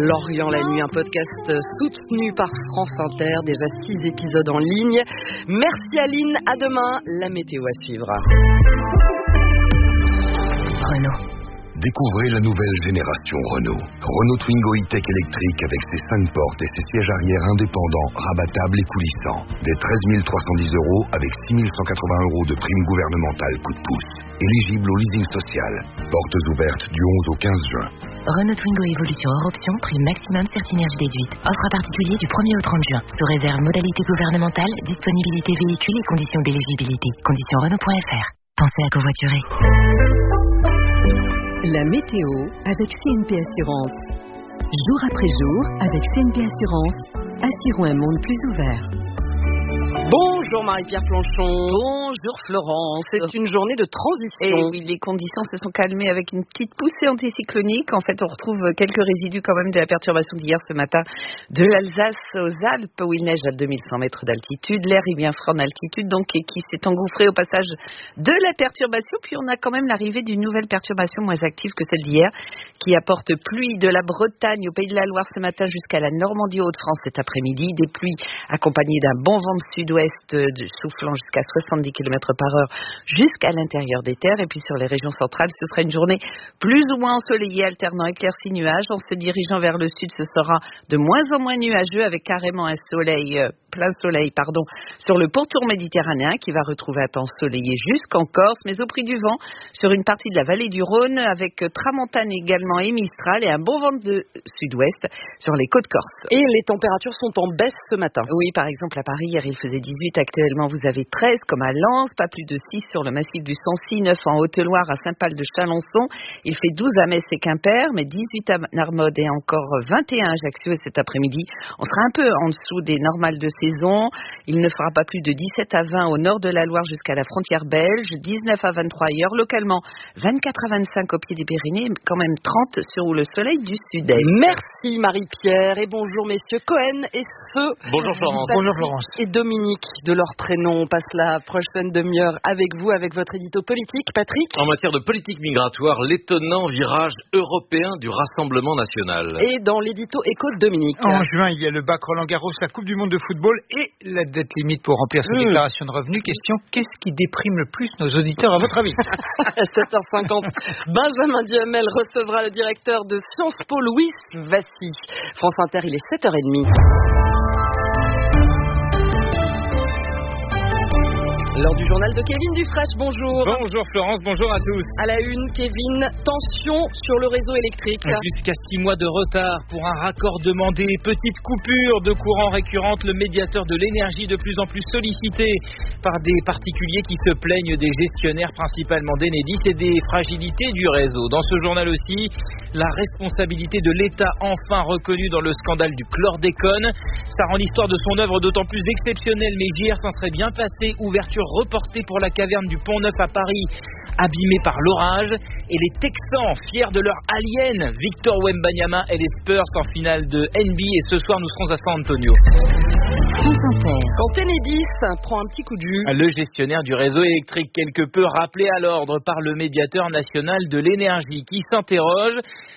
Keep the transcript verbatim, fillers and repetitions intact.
Lorient la nuit, un podcast soutenu par France Inter, déjà six épisodes en ligne. Merci Aline, à demain, la météo à suivre. Renault. Découvrez la nouvelle génération Renault. Renault Twingo E-Tech électrique avec ses cinq portes et ses sièges arrière indépendants, rabattables et coulissants. Des treize mille trois cent dix euros avec six mille cent quatre-vingts euros de prime gouvernementale coup de pouce. Éligible au leasing social. Portes ouvertes du onze au quinze juin. Renault Twingo Évolution hors option, prime maximum Certinergie déduite. Offre à particulier du premier au trente juin. Sous réserve modalité gouvernementale, disponibilité véhicule et conditions d'éligibilité. Conditions Renault point F R. Pensez à covoiturer. La météo avec C N P Assurance. Jour après jour, avec C N P Assurance, assurons un monde plus ouvert. Bonjour Marie-Pierre Planchon. Bonjour Florence. C'est une journée de transition. Et oui, les conditions se sont calmées avec une petite poussée anticyclonique. En fait, on retrouve quelques résidus quand même de la perturbation d'hier ce matin de l'Alsace aux Alpes où il neige à deux mille cent mètres d'altitude. L'air est bien froid en altitude, donc et qui s'est engouffré au passage de la perturbation. Puis on a quand même l'arrivée d'une nouvelle perturbation moins active que celle d'hier qui apporte pluie de la Bretagne au Pays de la Loire ce matin jusqu'à la Normandie Hauts-de-France cet après-midi. Des pluies accompagnées d'un bon vent de sud-ouest de soufflant jusqu'à soixante-dix kilomètres par heure jusqu'à l'intérieur des terres. Et puis sur les régions centrales, ce sera une journée plus ou moins ensoleillée, alternant éclaircies nuages. En se dirigeant vers le sud, ce sera de moins en moins nuageux avec carrément un soleil, euh, plein soleil, pardon, sur le pourtour méditerranéen qui va retrouver un temps ensoleillé jusqu'en Corse, mais au prix du vent sur une partie de la vallée du Rhône avec tramontane également et mistral et un bon vent de sud-ouest sur les côtes corses. Et les températures sont en baisse ce matin. Oui, par exemple à Paris, hier il faisait dix-huit, actuellement vous avez treize comme à Lens, pas plus de six sur le massif du Sancy, neuf en Haute-Loire à Saint-Pal de Chalençon, il fait douze à Metz et Quimper, mais dix-huit à Narmode et encore vingt et un à Ajaccio. Et cet après-midi, on sera un peu en dessous des normales de saison. Il ne fera pas plus de dix-sept à vingt au nord de la Loire jusqu'à la frontière belge, dix-neuf à vingt-trois ailleurs, localement vingt-quatre à vingt-cinq au pied des Pyrénées, quand même trente sur le soleil du sud-est. Merci Marie-Pierre et bonjour messieurs Cohen et ceux. Bonjour Florence. Bonjour Florence. Et Dominique de leur prénom. On passe la prochaine demi-heure avec vous, avec votre édito politique. Patrick. En matière de politique migratoire, l'étonnant virage européen du Rassemblement national. Et dans l'édito éco de Dominique. En juin, il y a le bac Roland Garros, la Coupe du Monde de football et la dette limite pour remplir sa mmh. déclaration de revenus. Question, qu'est-ce qui déprime le plus nos auditeurs à votre avis? À sept heures cinquante, Benjamin Duhamel recevra le directeur de Sciences Po, Louis Vassy. France Inter, il est sept heures trente. L'heure du journal de Kevin Dufresne, bonjour. Bonjour Florence, bonjour à tous. À la une, Kevin, tension sur le réseau électrique. Jusqu'à six mois de retard pour un raccord demandé, petite coupure de courant récurrente, le médiateur de l'énergie de plus en plus sollicité par des particuliers qui se plaignent des gestionnaires, principalement d'Enedis, et des fragilités du réseau. Dans ce journal aussi, la responsabilité de l'État enfin reconnue dans le scandale du chlordécone. Ça rend l'histoire de son œuvre d'autant plus exceptionnelle, mais J R s'en serait bien passé. Ouverture reportée pour la caverne du Pont-Neuf à Paris, abîmée par l'orage. Et les Texans, fiers de leur alien, Victor Wembanyama et les Spurs en finale de N B A. Et ce soir, nous serons à San Antonio. Quand Enedis prend un petit coup de jus. Le gestionnaire du réseau électrique, quelque peu rappelé à l'ordre par le médiateur national de l'énergie, qui s'interroge